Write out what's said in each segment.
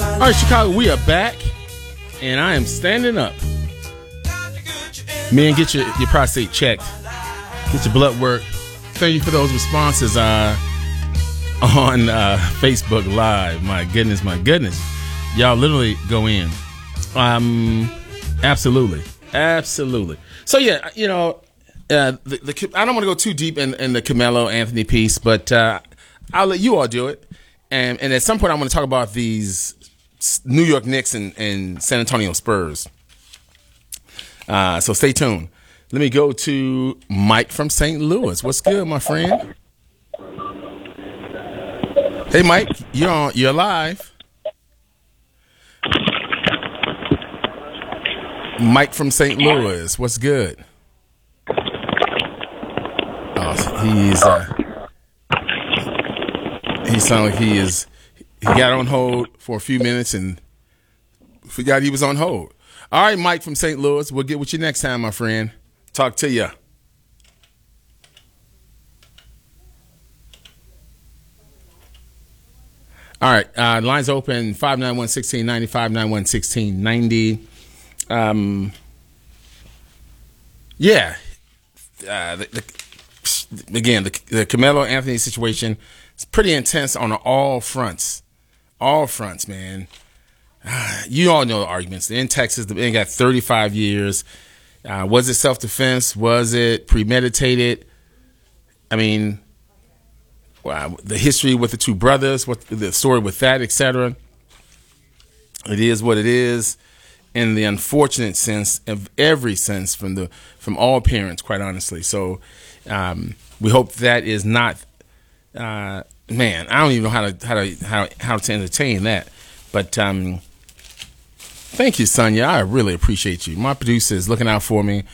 All right, Chicago, we are back, and I am standing up. Man, get your prostate checked. Get your blood work. Thank you for those responses on Facebook Live. My goodness. Y'all literally go in. Absolutely. So, yeah, you know, I don't want to go too deep in the Carmelo Anthony piece, but I'll let you all do it. And at some point, I want to talk about these New York Knicks and San Antonio Spurs. So stay tuned. Let me go to Mike from St. Louis. What's good, my friend? Hey, Mike, you're live. Mike from St. Louis, what's good? Oh, he sounded like he got on hold for a few minutes and forgot he was on hold. All right, Mike from St. Louis, we'll get with you next time, my friend. Talk to you. All right, lines open 591-1690, 591-1690. Yeah. The Carmelo Anthony situation is pretty intense on all fronts. All fronts, man. You all know the arguments. They're in Texas. They got 35 years. Was it self-defense? Was it premeditated? I mean, the history with the two brothers, what the story with that, etc. It is what it is, in the unfortunate sense of every sense from all parents, quite honestly. So we hope that is not. Man, I don't even know how to entertain that. But thank you, Sonia. I really appreciate you. My producer is looking out for me.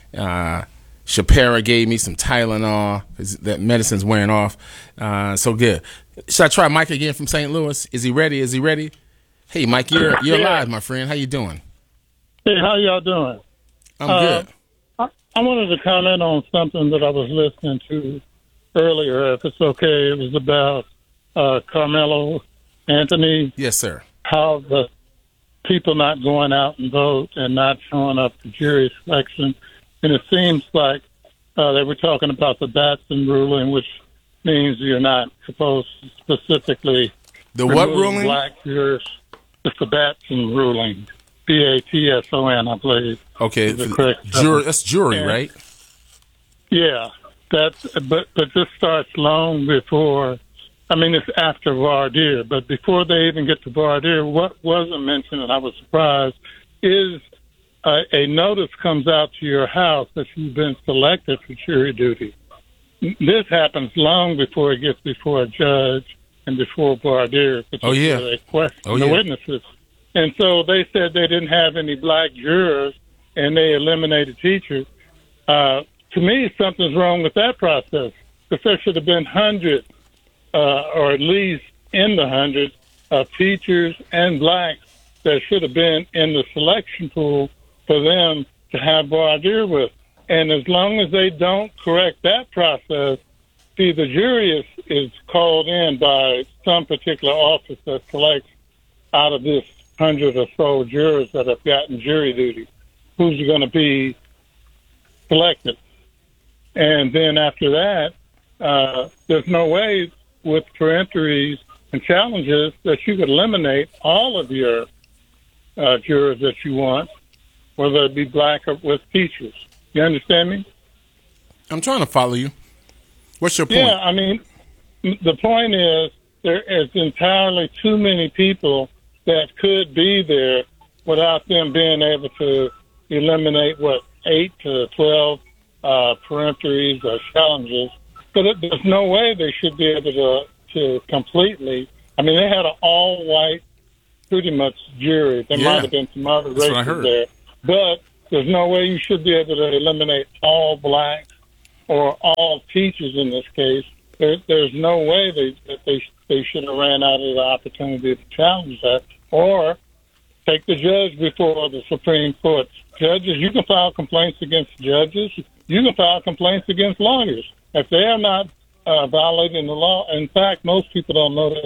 Shapira gave me some Tylenol. That medicine's wearing off. So good. Should I try Mike again from St. Louis? Is he ready? Hey, Mike, you're live, my friend. How you doing? Hey, how y'all doing? I'm good. I wanted to comment on something that I was listening to earlier, if it's okay. It was about Carmelo Anthony. Yes, sir. How the people not going out and vote and not showing up for jury selection. And it seems like they were talking about the Batson ruling, which means you're not supposed to specifically the what ruling? Black jurors. It's the Batson ruling. Batson, I believe. Okay, that's jury, right? Yeah, but this starts long before. I mean, it's after voir dire, but before they even get to voir dire, what wasn't mentioned, and I was surprised, is a notice comes out to your house that you've been selected for jury duty. This happens long before it gets before a judge and before voir dire. They question the witnesses. And so they said they didn't have any black jurors, and they eliminated teachers. To me, something's wrong with that process, because there should have been hundreds, or at least in the hundreds, of teachers and blacks that should have been in the selection pool for them to have voir dire with. And as long as they don't correct that process, see, the jury is called in by some particular office that selects out of this 100 or so jurors that have gotten jury duty, who's going to be selected. And then after that, there's no way with peremptories and challenges that you could eliminate all of your jurors that you want, whether it be black or with teachers. You understand me? I'm trying to follow you. What's your point? Yeah, I mean, the point is there is entirely too many people that could be there without them being able to eliminate, 8 to 12 peremptories or challenges. But there's no way they should be able to completely. I mean, they had an all-white, pretty much jury. There might have been some other races there. But there's no way you should be able to eliminate all blacks or all teachers in this case. There's no way they should have ran out of the opportunity to challenge that, or take the judge before the Supreme Court. Judges, you can file complaints against judges. You can file complaints against lawyers. If they are not violating the law, in fact, most people don't know this.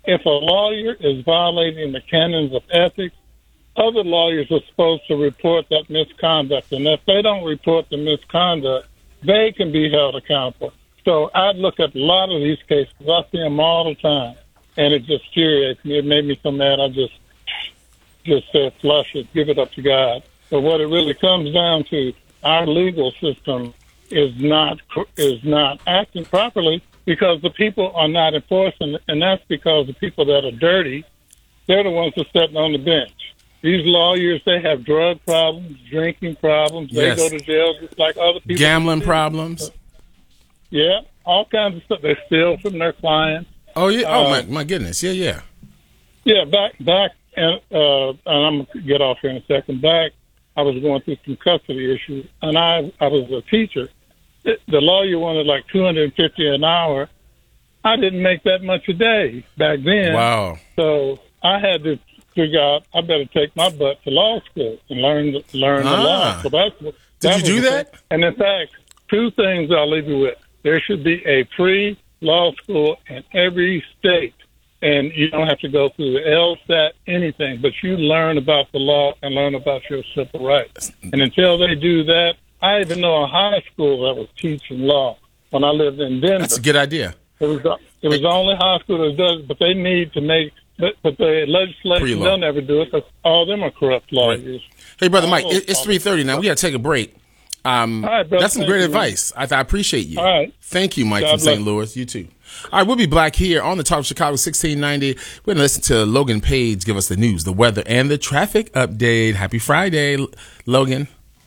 if a lawyer is violating the canons of ethics, other lawyers are supposed to report that misconduct. And if they don't report the misconduct, they can be held accountable. So I'd look at a lot of these cases. I see them all the time, and it just infuriates me. It made me so mad. I just said, flush it, give it up to God. But what it really comes down to, our legal system is not acting properly because the people are not enforcing it, and that's because the people that are dirty, they're the ones that are sitting on the bench. These lawyers, they have drug problems, drinking problems. Yes. They go to jail just like other people. Gambling problems. Yeah, all kinds of stuff. They steal from their clients. Oh, yeah. My goodness. Yeah. Yeah, back, and I'm going to get off here in a second. Back, I was going through some custody issues, and I was a teacher. The lawyer wanted like $250 an hour. I didn't make that much a day back then. Wow. So I had to figure out I better take my butt to law school and learn the law. So Did you do that? And in fact, two things I'll leave you with. There should be a free law school in every state, and you don't have to go through the LSAT, anything, but you learn about the law and learn about your civil rights. And until they do that, I even know a high school that was teaching law when I lived in Denver. That's a good idea. It was the only high school that does, but they need to make. But the legislation, they'll never do it because all of them are corrupt lawyers. Right. Hey, Brother Mike, it's 3:30 now. We got to take a break. All right, brother, that's some great advice. I appreciate you. All right. Thank you, Mike, from St. Louis. You too. All right, we'll be back here on the Talk of Chicago 1690. We're going to listen to Logan Page give us the news, the weather, and the traffic update. Happy Friday, Logan.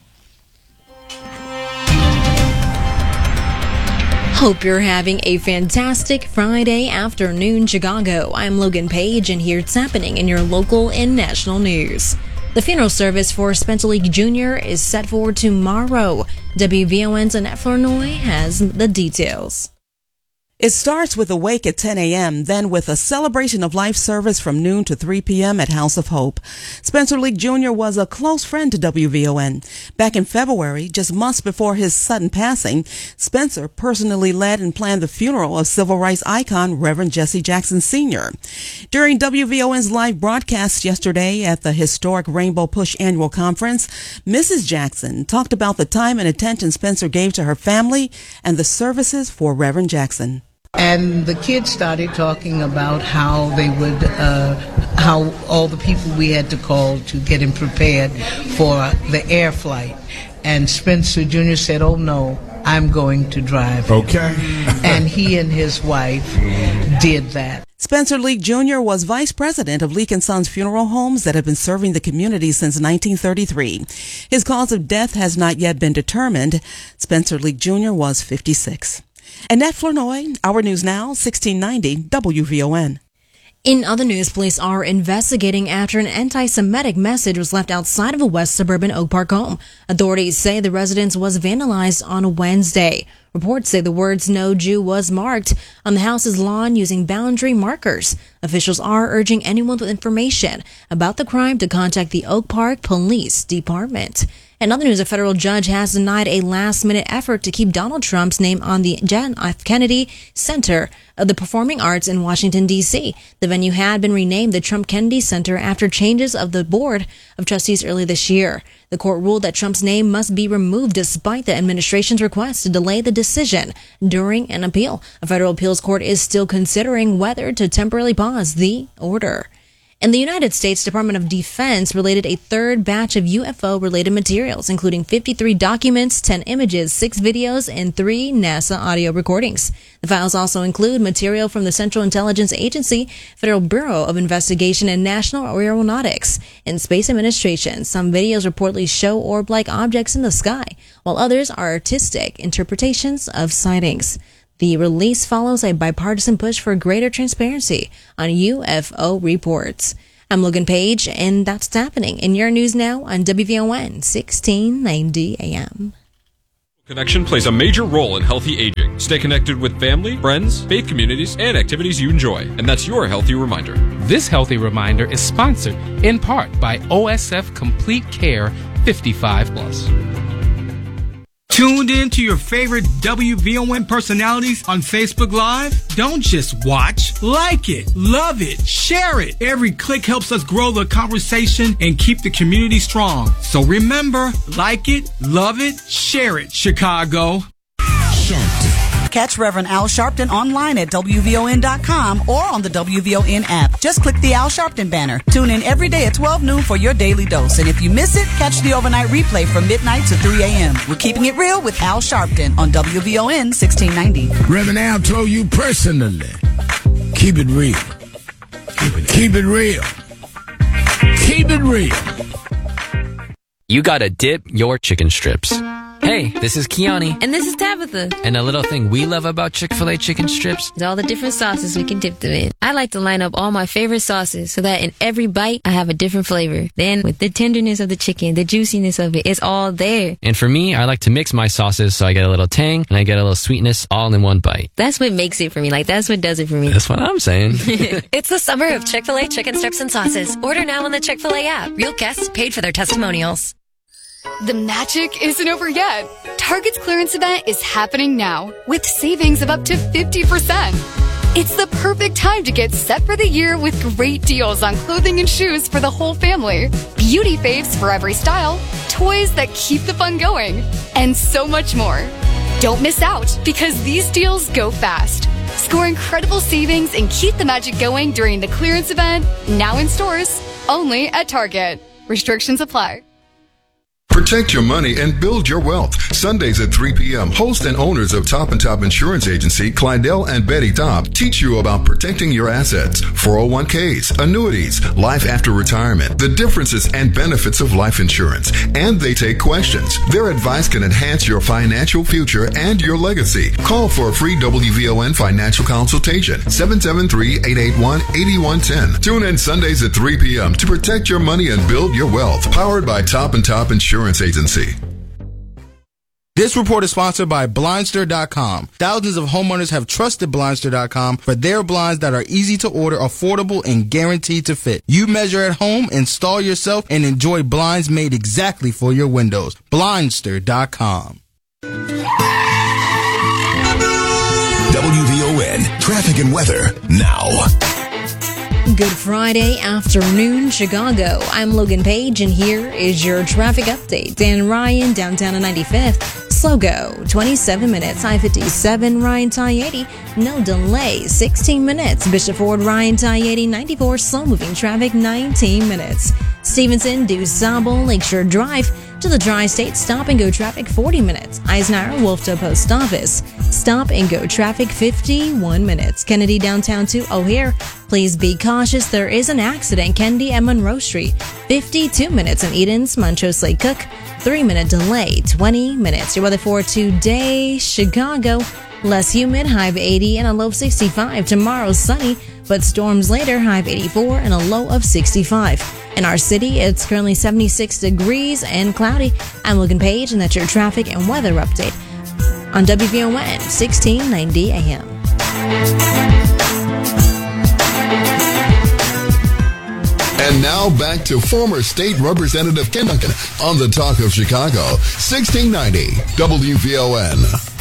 Hope you're having a fantastic Friday afternoon, Chicago. I'm Logan Page, and here's happening in your local and national news. The funeral service for Spencer Lee Jr. is set for tomorrow. WVON's Annette Flournoy has the details. It starts with a wake at 10 a.m., then with a celebration of life service from noon to 3 p.m. at House of Hope. Spencer Lee Jr. was a close friend to WVON. Back in February, just months before his sudden passing, Spencer personally led and planned the funeral of civil rights icon Reverend Jesse Jackson Sr. During WVON's live broadcast yesterday at the historic Rainbow Push Annual Conference, Mrs. Jackson talked about the time and attention Spencer gave to her family and the services for Reverend Jackson. And the kids started talking about how they would, how all the people we had to call to get him prepared for the air flight. And Spencer Jr. said, "Oh no, I'm going to drive him." Okay. And he and his wife did that. Spencer Leak Jr. was vice president of Leak & Sons Funeral Homes that have been serving the community since 1933. His cause of death has not yet been determined. Spencer Leak Jr. was 56. Annette Flournoy, Our News Now, 1690 WVON. In other news, police are investigating after an anti-Semitic message was left outside of a West suburban Oak Park home. Authorities say the residence was vandalized on Wednesday. Reports say the words "No Jew" was marked on the house's lawn using boundary markers. Officials are urging anyone with information about the crime to contact the Oak Park Police Department. In other news, a federal judge has denied a last-minute effort to keep Donald Trump's name on the John F. Kennedy Center of the Performing Arts in Washington, D.C. The venue had been renamed the Trump Kennedy Center after changes of the Board of Trustees early this year. The court ruled that Trump's name must be removed despite the administration's request to delay the decision during an appeal. A federal appeals court is still considering whether to temporarily pause the order. And the United States Department of Defense related a third batch of UFO-related materials, including 53 documents, 10 images, 6 videos, and 3 NASA audio recordings. The files also include material from the Central Intelligence Agency, Federal Bureau of Investigation, and National Aeronautics and Space Administration. Some videos reportedly show orb-like objects in the sky, while others are artistic interpretations of sightings. The release follows a bipartisan push for greater transparency on UFO reports. I'm Logan Page, and that's what's happening in your news now on WVON 1690 AM. Connection plays a major role in healthy aging. Stay connected with family, friends, faith communities, and activities you enjoy. And that's your Healthy Reminder. This Healthy Reminder is sponsored in part by OSF Complete Care 55+. Tuned in to your favorite WVON personalities on Facebook Live? Don't just watch, like it, love it, share it. Every click helps us grow the conversation and keep the community strong. So remember, like it, love it, share it, Chicago. Catch Reverend Al Sharpton online at WVON.com or on the WVON app. Just click the Al Sharpton banner. Tune in every day at 12 noon for your daily dose. And if you miss it, catch the overnight replay from midnight to 3 a.m. We're keeping it real with Al Sharpton on WVON 1690. Reverend Al told you personally, keep it real. Keep it real. Keep it real. You gotta dip your chicken strips. Hey, this is Kiani. And this is Tabitha. And a little thing we love about Chick-fil-A chicken strips is all the different sauces we can dip them in. I like to line up all my favorite sauces so that in every bite, I have a different flavor. Then, with the tenderness of the chicken, the juiciness of it, it's all there. And for me, I like to mix my sauces so I get a little tang and I get a little sweetness all in one bite. That's what makes it for me. Like, that's what does it for me. That's what I'm saying. It's the summer of Chick-fil-A chicken strips and sauces. Order now on the Chick-fil-A app. Real guests paid for their testimonials. The magic isn't over yet. Target's clearance event is happening now with savings of up to 50%. It's the perfect time to get set for the year with great deals on clothing and shoes for the whole family, beauty faves for every style, toys that keep the fun going, and so much more. Don't miss out because these deals go fast. Score incredible savings and keep the magic going during the clearance event, now in stores, only at Target. Restrictions apply. Protect your money and build your wealth. Sundays at 3 p.m., host and owners of Top & Top Insurance Agency, Clydell and Betty Top, teach you about protecting your assets, 401ks, annuities, life after retirement, the differences and benefits of life insurance. And they take questions. Their advice can enhance your financial future and your legacy. Call for a free WVON financial consultation, 773-881-8110. Tune in Sundays at 3 p.m. to protect your money and build your wealth. Powered by Top & Top Insurance Agency. This report is sponsored by Blindster.com. Thousands of homeowners have trusted Blindster.com for their blinds that are easy to order, affordable, and guaranteed to fit. You measure at home, install yourself, and enjoy blinds made exactly for your windows. Blindster.com. WVON Traffic and Weather now. Good Friday afternoon, Chicago. I'm Logan Page, and here is your traffic update. Dan Ryan, downtown on 95th. Slow go, 27 minutes. I-57, Ryan, I-80. No delay, 16 minutes. Bishop Ford, Ryan, I-80, 94. Slow-moving traffic, 19 minutes. Stevenson, DuSable, Lakeshore Drive. To the Tri-State, stop-and-go traffic, 40 minutes. Eisenhower, Wolfville Post Office. Stop-and-go traffic, 51 minutes. Kennedy, downtown to O'Hare. Please be cautious. There is an accident. Kennedy and Monroe Street. 52 minutes in Edens, Montrose Lake Cook. 3-minute delay, 20 minutes. Your weather for today, Chicago. Less humid, high of 80 and a low of 65. Tomorrow, sunny, but storms later, high of 84 and a low of 65. In our city, it's currently 76 degrees and cloudy. I'm Logan Page, and that's your traffic and weather update on WVON 1690 AM. And now back to former State Representative Ken Duncan on the Talk of Chicago, 1690 WVON.